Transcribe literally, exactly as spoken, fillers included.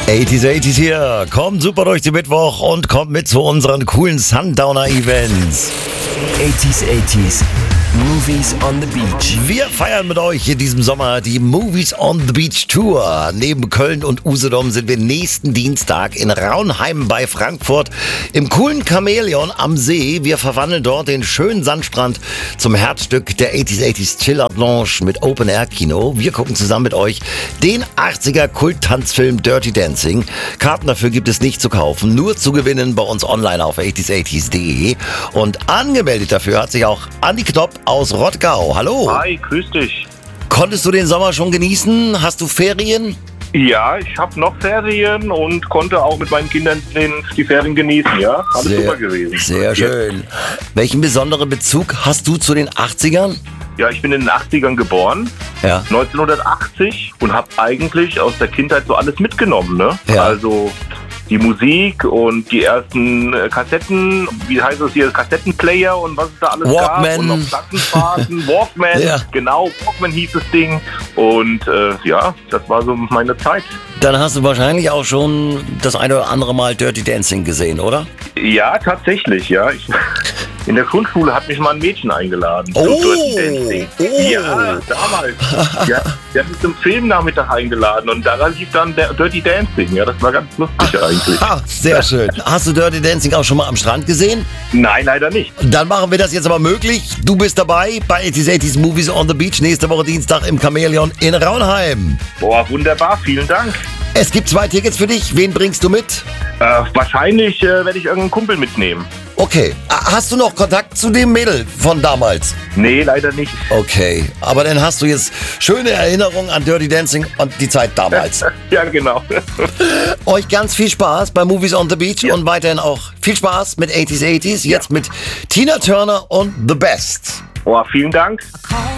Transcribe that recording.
achtziger, achtziger hier. Kommt super durch den Mittwoch und kommt mit zu unseren coolen Sundowner-Events. achtziger, achtziger. Movies on the Beach. Wir feiern mit euch in diesem Sommer die Movies on the Beach Tour. Neben Köln und Usedom sind wir nächsten Dienstag in Raunheim bei Frankfurt im coolen Chamäleon am See. Wir verwandeln dort den schönen Sandstrand zum Herzstück der achtziger, achtziger Chill-Out Lounge mit Open-Air-Kino. Wir gucken zusammen mit euch den achtziger Kult-Tanzfilm Dirty Dancing. Karten dafür gibt es nicht zu kaufen, nur zu gewinnen bei uns online auf achtziger, achtziger punkt de. Und angemeldet dafür hat sich auch Andi Knopp aus Rottgau. Hallo. Hi, grüß dich. Konntest du den Sommer schon genießen? Hast du Ferien? Ja, ich habe noch Ferien und konnte auch mit meinen Kindern den, die Ferien genießen, ja. Alles Sehr, super gewesen. Sehr schön. Welchen besonderen Bezug hast du zu den achtzigern? Ja, ich bin in den achtzigern geboren, Ja. neunzehnhundertachtzig, und habe eigentlich aus der Kindheit so alles mitgenommen, ne? Ja. Also die Musik und die ersten äh, Kassetten, wie heißt das hier, Kassettenplayer und was es da alles Walkman. gab. Und noch Plattenfahrten, Walkman, Ja. genau, Walkman hieß das Ding. Und äh, ja, das war so meine Zeit. Dann hast du wahrscheinlich auch schon das eine oder andere Mal Dirty Dancing gesehen, oder? Ja, tatsächlich, ja. Ich, in der Grundschule hat mich mal ein Mädchen eingeladen. Oh, zum Dirty Dancing. oh. Ja, damals. Ja, die hat mich zum Filmnachmittag eingeladen und daran lief dann der Dirty Dancing. Ja, das war ganz lustig eigentlich. Ha, sehr schön. Hast du Dirty Dancing auch schon mal am Strand gesehen? Nein, leider nicht. Dann machen wir das jetzt aber möglich. Du bist dabei bei achtziger, achtziger Movies on the Beach nächste Woche Dienstag im Chamäleon in Raunheim. Boah, wunderbar, vielen Dank. Es gibt zwei Tickets für dich. Wen bringst du mit? Äh, wahrscheinlich äh, werde ich irgendeinen Kumpel mitnehmen. Okay. Hast du noch Kontakt zu dem Mädel von damals? Nee, leider nicht. Okay. Aber dann hast du jetzt schöne Erinnerungen an Dirty Dancing und die Zeit damals. Ja, genau. Euch ganz viel Spaß bei Movies on the Beach Ja. und weiterhin auch viel Spaß mit achtziger, achtziger. Jetzt mit Tina Turner und The Best. Boah, vielen Dank.